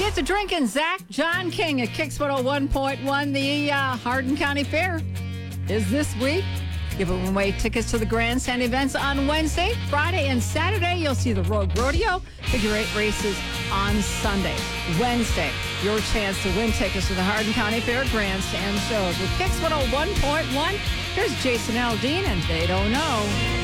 Get to drinking Zach John King at Kicks 101.1. The Hardin County Fair is this week. Giving away tickets to the grandstand events on Wednesday, Friday, and Saturday. You'll see the Rogue Rodeo, figure 8 races on Sunday. Wednesday, your chance to win tickets to the Hardin County Fair grandstand shows. With Kicks 101.1, here's Jason Aldean, and They Don't Know.